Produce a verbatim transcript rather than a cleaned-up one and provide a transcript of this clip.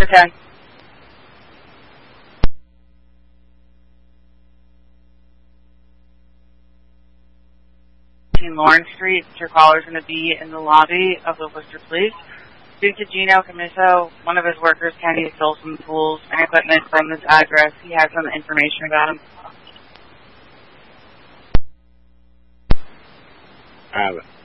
ten. Lawrence Street. Your caller is going to be in the lobby of the Worcester Police. Due to Gino Camiso, one of his workers, Kenny, stole some tools and equipment from this address. He has some information about him. I have it.